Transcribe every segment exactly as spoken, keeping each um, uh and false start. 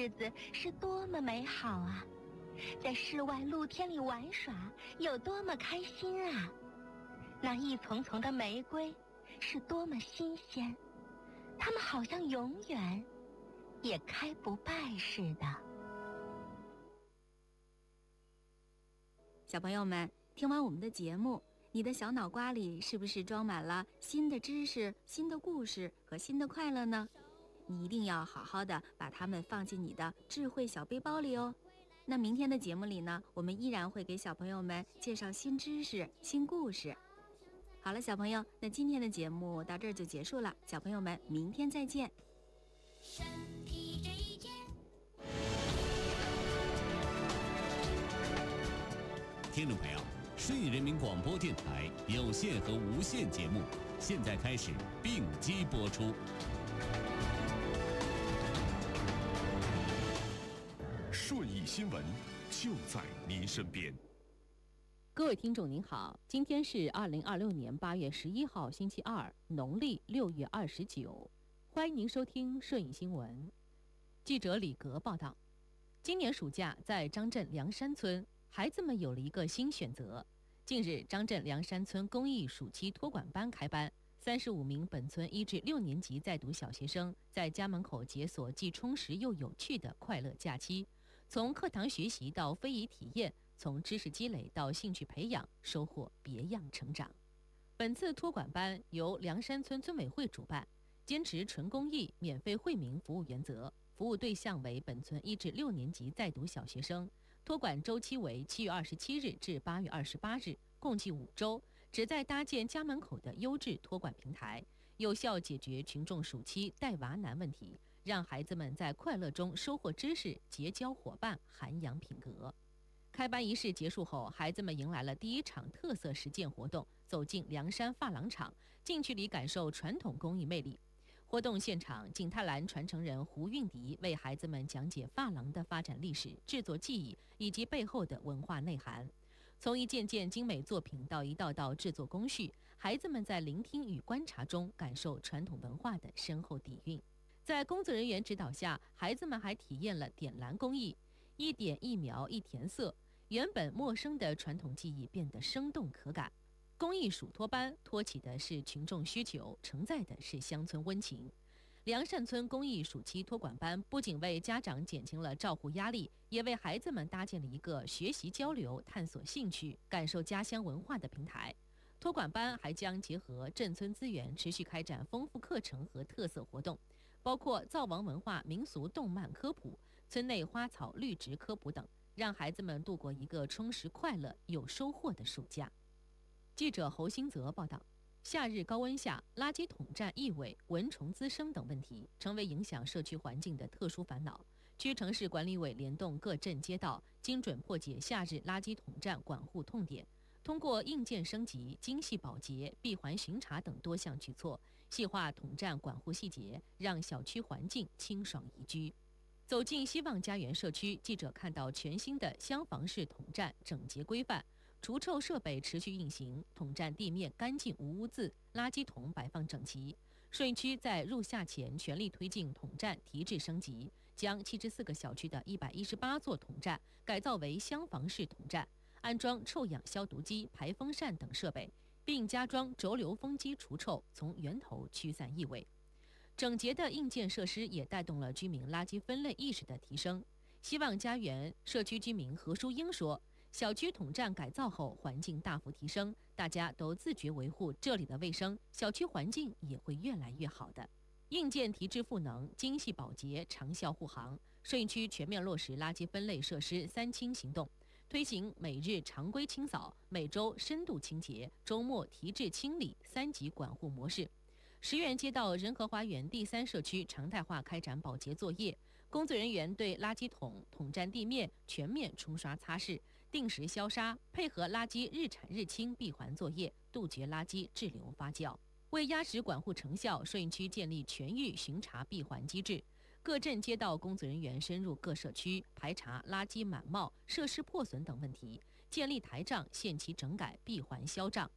日子是多么美好啊！在室外露天里玩耍有多么开心啊！那一丛丛的玫瑰是多么新鲜，它们好像永远也开不败似的。 小朋友们，听完我们的节目，你的小脑瓜里是不是装满了新的知识、新的故事和新的快乐呢？你一定要好好的把它们放进你的智慧小背包里哦。那明天的节目里呢，我们依然会给小朋友们介绍新知识、新故事。好了，小朋友，那今天的节目到这儿就结束了，小朋友们，明天再见。 身体这一件。 听众朋友，顺义人民广播电台有线和无线节目现在开始并机播出。 顺义新闻就在您身边。 各位听众您好，今天是二零二六年八月十一号星期二，农历六月二十九，欢迎您收听顺义新闻。记者李格报道，今年暑假在张镇梁山村，孩子们有了一个新选择。近日，张镇梁山村公益暑期托管班开班，三十五名本村一至六年级在读小学生在家门口解锁既充实又有趣的快乐假期。从课堂学习到非遗体验，从知识积累到兴趣培养，收获别样成长。本次托管班由梁山村村委会主办，坚持纯公益、免费惠民服务原则，服务对象为本村一至六年级在读小学生。托管周期为七月二十七日至八月二十八日，共计五周，旨在搭建家门口的优质托管平台，有效解决群众暑期带娃难问题，让孩子们在快乐中收获知识，结交伙伴，涵养品格。开班仪式结束后，孩子们迎来了第一场特色实践活动，走进梁山发廊厂，近距离感受传统工艺魅力。活动现场，景泰蓝传承人胡运迪为孩子们讲解发廊的发展历史、制作技艺以及背后的文化内涵。从一件件精美作品到一道道制作工序，孩子们在聆听与观察中感受传统文化的深厚底蕴。在工作人员指导下，孩子们还体验了点蓝工艺，一点一描一填色，原本陌生的传统技艺变得生动可感。公益暑托班托起的是群众需求，承载的是乡村温情。梁山村公益暑期托管班不仅为家长减轻了照护压力，也为孩子们搭建了一个学习交流、探索兴趣、感受家乡文化的平台。托管班还将结合镇村资源，持续开展丰富课程和特色活动，包括灶王文化、民俗动漫科普、村内花草绿植科普等，让孩子们度过一个充实、快乐、有收获的暑假。记者侯兴泽报道，夏日高温下，垃圾桶占异味、蚊虫滋生等问题成为影响社区环境的特殊烦恼。区城市管理委联动各镇街道，精准破解夏日垃圾桶占管护痛点，通过硬件升级、精细保洁、闭环巡查等多项举措，细化统占管护细节，让小区环境清爽宜居。走进希望家园社区，记者看到全新的厢房式统占整洁规范，除臭设备持续运行，统占地面干净无污渍，垃圾桶摆放整齐。顺义区在入夏前全力推进统占提质升级，将七十四个小区的一百一十八座统占改造为厢房式统占，安装臭氧消毒机、排风扇等设备，并加装轴流风机除臭，从源头驱散异味。整洁的硬件设施也带动了居民垃圾分类意识的提升。希望家园社区居民何淑英说，小区统占改造后环境大幅提升，大家都自觉维护这里的卫生，小区环境也会越来越好的。硬件提质赋能，精细保洁，长效护航。顺义区全面落实垃圾分类设施三清行动，推行每日常规清扫、每周深度清洁、周末提质清理三级管护模式。石园街道仁和花园第三社区常态化开展保洁作业，工作人员对垃圾桶、统占地面全面冲刷擦拭，定时消杀，配合垃圾日产日清闭环作业，杜绝垃圾滞留发酵。为压实管护成效，顺义区建立全域巡查闭环机制，各镇街道工作人员深入各社区，排查垃圾满冒、设施破损等问题，建立台账，限期整改，闭环消账。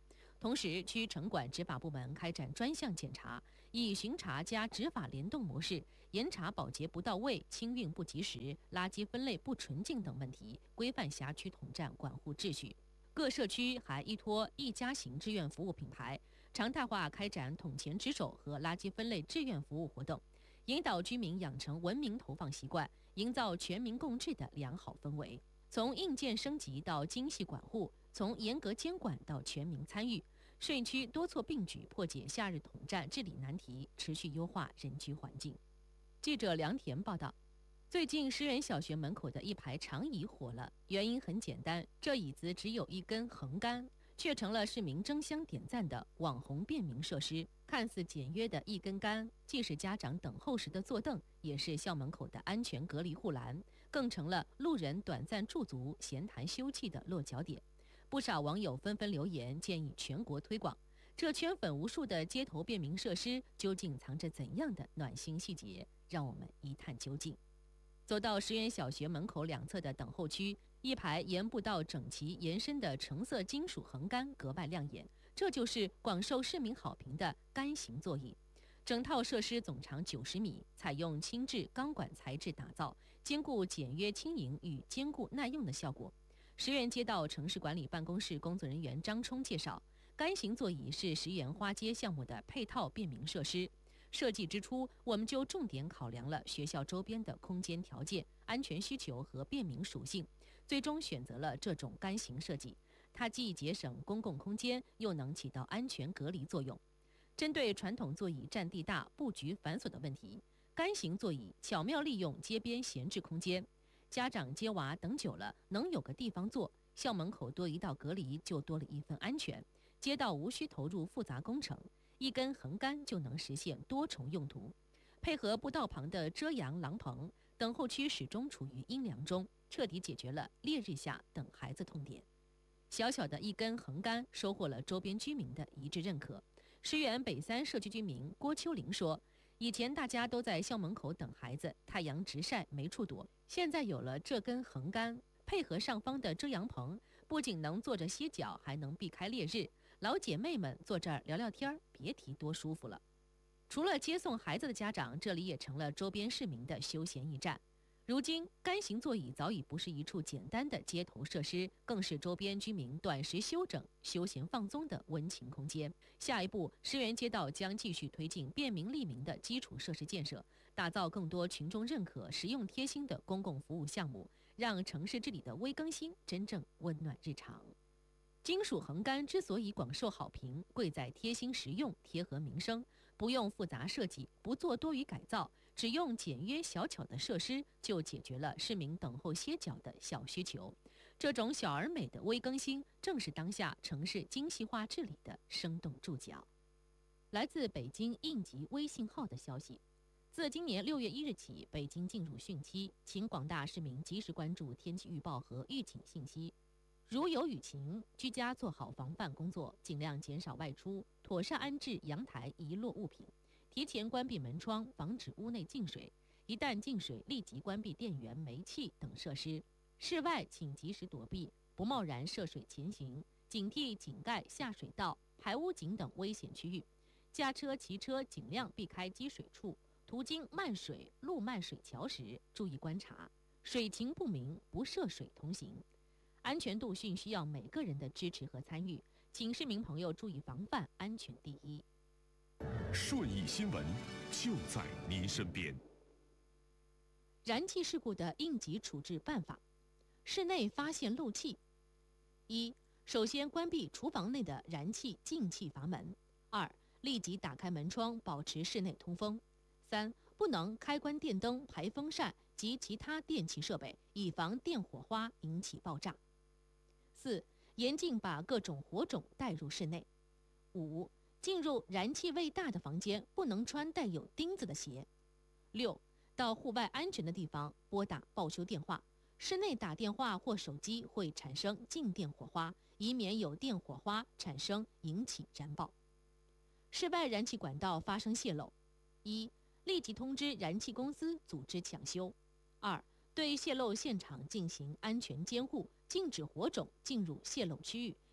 同时，区城管执法部门开展专项检查，以巡查加执法联动模式，严查保洁不到位、清运不及时、垃圾分类不纯净等问题，规范辖区统战管护秩序。各社区还依托一家行志愿服务品牌，常态化开展统前值守和垃圾分类志愿服务活动，引导居民养成文明投放习惯，营造全民共治的良好氛围。从硬件升级到精细管护，从严格监管到全民参与，顺义区多措并举，破解夏日统战治理难题，持续优化人居环境。记者梁田报道。最近石原小学门口的一排长椅火了，原因很简单，这椅子只有一根横杆，却成了市民争相点赞的网红便民设施。看似简约的一根杆，既是家长等候时的坐凳，也是校门口的安全隔离护栏，更成了路人短暂驻足、闲谈休憩的落脚点。不少网友纷纷留言，建议全国推广。这圈粉无数的街头便民设施，究竟藏着怎样的暖心细节？让我们一探究竟。走到石原小学门口两侧的等候区，一排沿步道整齐延伸的橙色金属横杆格外亮眼，这就是广受市民好评的杆形座椅。整套设施总长九十米，采用轻质钢管材质打造，兼顾简约轻盈与坚固耐用的效果。石原街道城市管理办公室工作人员张冲介绍，杆形座椅是石原花街项目的配套便民设施。设计之初，我们就重点考量了学校周边的空间条件、安全需求和便民属性，最终选择了这种杆形设计。它既节省公共空间，又能起到安全隔离作用。针对传统座椅占地大、布局繁琐的问题，杆形座椅巧妙利用街边闲置空间，家长接娃等久了，能有个地方坐，校门口多一道隔离，就多了一份安全。街道无需投入复杂工程，一根横杆就能实现多重用途。配合步道旁的遮阳廊棚，等候区始终处于阴凉中，彻底解决了烈日下等孩子痛点。小小的一根横杆收获了周边居民的一致认可。石原北三社区居民郭秋玲说，以前大家都在校门口等孩子，太阳直晒没处躲，现在有了这根横杆，配合上方的遮阳棚，不仅能坐着歇脚，还能避开烈日。老姐妹们坐这儿聊聊天，别提多舒服了。除了接送孩子的家长，这里也成了周边市民的休闲驿站。如今，杆形座椅早已不是一处简单的街头设施，更是周边居民短时休整、休闲放松的温情空间。下一步，石原街道将继续推进便民利民的基础设施建设，打造更多群众认可、实用贴心的公共服务项目，让城市治理的微更新真正温暖日常。金属横杆之所以广受好评，贵在贴心实用、贴合民生，不用复杂设计，不做多余改造，只用简约小巧的设施，就解决了市民等候歇脚的小需求。这种小而美的微更新，正是当下城市精细化治理的生动注脚。来自北京应急微信号的消息，自今年六月一日起，北京进入汛期，请广大市民及时关注天气预报和预警信息。如有雨情，居家做好防范工作，尽量减少外出，妥善安置阳台遗落物品，提前关闭门窗，防止屋内进水。一旦进水，立即关闭电源、煤气等设施。室外请及时躲避，不贸然涉水前行，警惕井盖、下水道、排污井等危险区域。驾车、骑车尽量避开积水处，途经漫水、路漫水桥时，注意观察，水情不明，不涉水同行。安全度训需要每个人的支持和参与，请市民朋友注意防范，安全第一。 顺义新闻就在您身边。 燃气事故的应急处置办法：室内发现漏气，一、首先关闭厨房内的燃气进气阀门；二、立即打开门窗，保持室内通风；三、不能开关电灯、排风扇及其他电气设备，以防电火花引起爆炸。四、严禁把各种火种带入室内。五、进入燃气味大的房间不能穿带有钉子的鞋。六、到户外安全的地方拨打报修电话，室内打电话或手机会产生静电火花，以免有电火花产生引起燃爆。室外燃气管道发生泄漏，一、立即通知燃气公司组织抢修；二、对泄漏现场进行安全监护，禁止火种进入泄漏区域，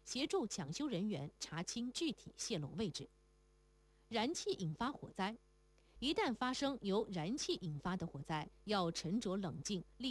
协助抢修人员查清具体泄漏位置。燃气引发火灾，一旦发生由燃气引发的火灾，要沉着冷静，立